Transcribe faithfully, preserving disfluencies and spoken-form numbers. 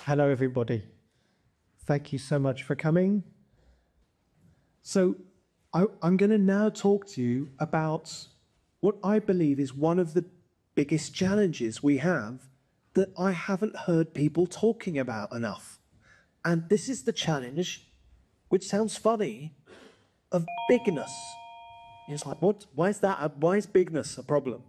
Hello, everybody. Thank you so much for coming. So I, I'm going to now talk to you about what I believe is one of the biggest challenges we have that I haven't heard people talking about enough. And this is the challenge, which sounds funny, of bigness. It's like, what? Why is that? A, why is bigness a problem?